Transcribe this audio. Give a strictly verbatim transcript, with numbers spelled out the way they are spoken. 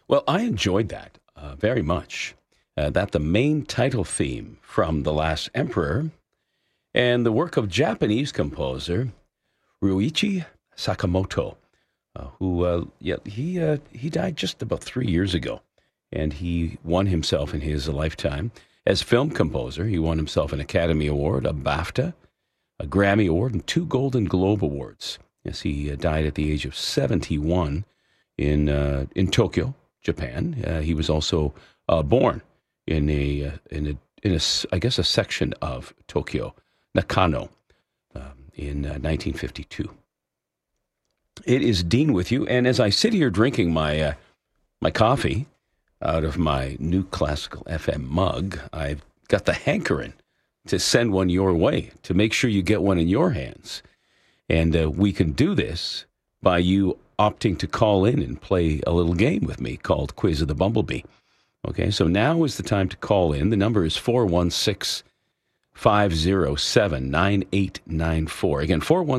Well, I enjoyed that uh, very much. Uh, that the main title theme from The Last Emperor and the work of Japanese composer Ryuichi Sakamoto, uh, who uh, yeah he uh, he died just about three years ago, and he won himself in his lifetime as film composer. He won himself an Academy Award, a BAFTA, a Grammy Award, and two Golden Globe Awards. Yes, he uh, died at the age of seventy-one in uh, in Tokyo, Japan. Uh, he was also uh, born in a uh, in a in a s- I guess a section of Tokyo, Nakano, um, in uh, nineteen fifty-two. It is Dean with you, and as I sit here drinking my uh, my coffee out of my new classical F M mug, I've got the hankering to send one your way, to make sure you get one in your hands. And uh, we can do this by you opting to call in and play a little game with me called Quiz of the Bumblebee. Okay, so now is the time to call in. The number is four one six, five oh seven, nine eight nine four. Again, four one six